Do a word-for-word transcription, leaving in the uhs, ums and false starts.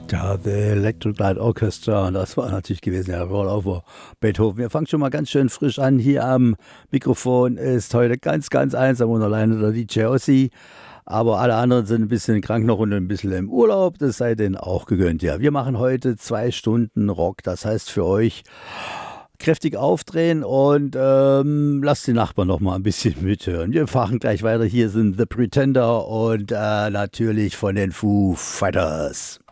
Ja, The Electric Light Orchestra, und das war natürlich gewesen, ja, Roll Over Beethoven. Wir fangen schon mal ganz schön frisch an. Hier am Mikrofon ist heute ganz, ganz einsam und alleine der D J Ossi. Aber alle anderen sind ein bisschen krank noch und ein bisschen im Urlaub. Das sei denen auch gegönnt. Ja, wir machen heute zwei Stunden Rock. Das heißt für euch kräftig aufdrehen und ähm, lasst die Nachbarn noch mal ein bisschen mithören. Wir fahren gleich weiter. Hier sind The Pretender und äh, natürlich von den Foo Fighters.